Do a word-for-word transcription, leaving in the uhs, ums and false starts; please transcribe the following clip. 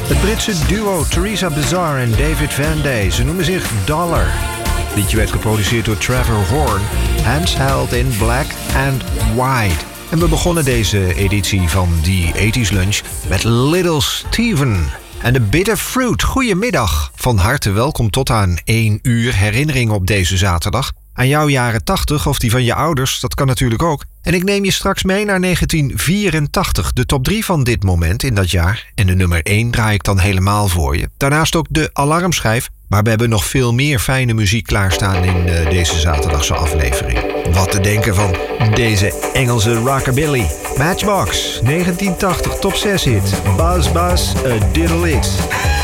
Het Britse duo Teresa Bizarre en David Van Day. Ze noemen zich Dollar. Het liedje werd geproduceerd door Trevor Horn. Hands Held in Black and White. En we begonnen deze editie van The eighties Lunch met Little Steven en The Bitter Fruit. Goedemiddag. Van harte welkom tot aan één uur herinnering op deze zaterdag. Aan jouw jaren tachtig of die van je ouders, dat kan natuurlijk ook. En ik neem je straks mee naar negentien vierentachtig, de top drie van dit moment in dat jaar. En de nummer één draai ik dan helemaal voor je. Daarnaast ook de alarmschijf, maar we hebben nog veel meer fijne muziek klaarstaan in uh, deze zaterdagse aflevering. Wat te denken van deze Engelse rockabilly. Matchbox, negentien tachtig, top zes hit. Buzz Buzz, a Diddle It.